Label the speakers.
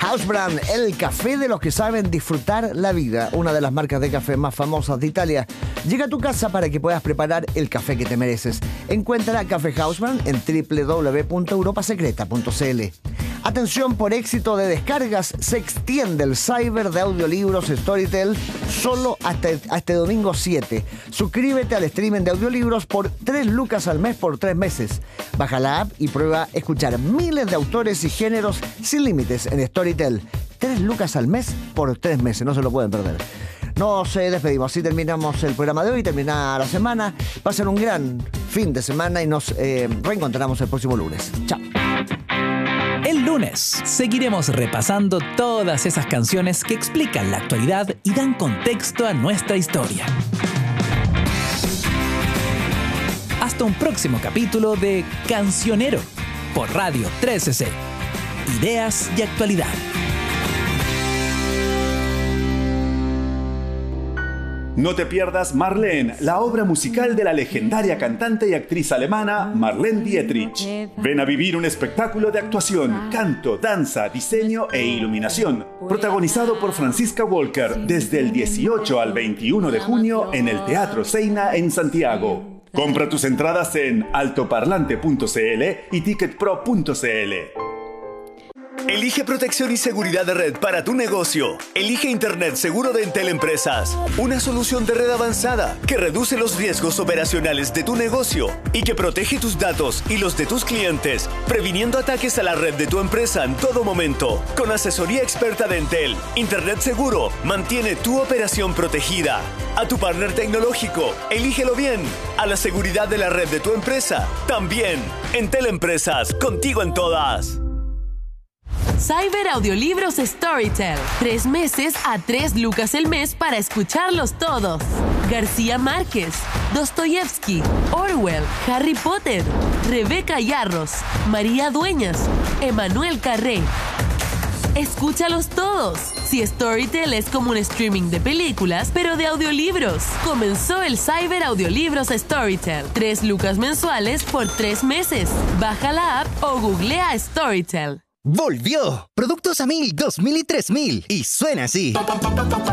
Speaker 1: Housebrand, el café de los que saben disfrutar la vida, una de las marcas de café más famosas de Italia. Llega a tu casa para que puedas preparar el café que te mereces. Encuentra Café Housebrand en www.europasecreta.cl. Atención, por éxito de descargas, se extiende el cyber de audiolibros Storytel solo hasta este domingo 7. Suscríbete al streaming de audiolibros por 3 lucas al mes por 3 meses. Baja la app y prueba escuchar miles de autores y géneros sin límites en Storytel. 3 lucas al mes por 3 meses, no se lo pueden perder. Nos despedimos, así terminamos el programa de hoy, termina la semana. Va a ser un gran fin de semana y nos reencontramos el próximo lunes. Chao.
Speaker 2: El lunes seguiremos repasando todas esas canciones que explican la actualidad y dan contexto a nuestra historia. Hasta un próximo capítulo de Cancionero por Radio 13C. Ideas y actualidad.
Speaker 3: No te pierdas Marlene, la obra musical de la legendaria cantante y actriz alemana Marlene Dietrich. Ven a vivir un espectáculo de actuación, canto, danza, diseño e iluminación, protagonizado por Franziska Walker desde el 18 al 21 de junio en el Teatro Seina en Santiago. Compra tus entradas en altoparlante.cl y ticketpro.cl.
Speaker 4: Elige protección y seguridad de red para tu negocio. Elige Internet seguro de Entel Empresas. Una solución de red avanzada que reduce los riesgos operacionales de tu negocio y que protege tus datos y los de tus clientes, previniendo ataques a la red de tu empresa en todo momento. Con asesoría experta de Entel, Internet seguro mantiene tu operación protegida. A tu partner tecnológico, elígelo bien. A la seguridad de la red de tu empresa, también. Entel Empresas, contigo en todas.
Speaker 5: Cyber Audiolibros Storytel. 3 meses a 3 lucas el mes para escucharlos todos. García Márquez, Dostoyevsky, Orwell, Harry Potter, Rebeca Yarros, María Dueñas, Emanuel Carré. Escúchalos todos. Si Storytel es como un streaming de películas, pero de audiolibros. Comenzó el Cyber Audiolibros Storytel. 3 lucas mensuales por 3 meses. Baja la app o googlea Storytel.
Speaker 6: ¡Volvió! Productos a 1000, 2000 y 3000. Y suena así.